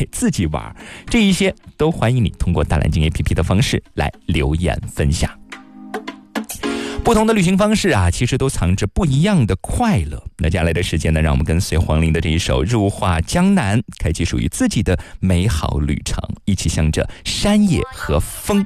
自己玩，这一些都欢迎你通过大蓝鲸 APP 的方式来留言分享。不同的旅行方式啊，其实都藏着不一样的快乐。那接下来的时间呢，让我们跟随黄龄的这一首《入画江南》，开启属于自己的美好旅程，一起向着山野和风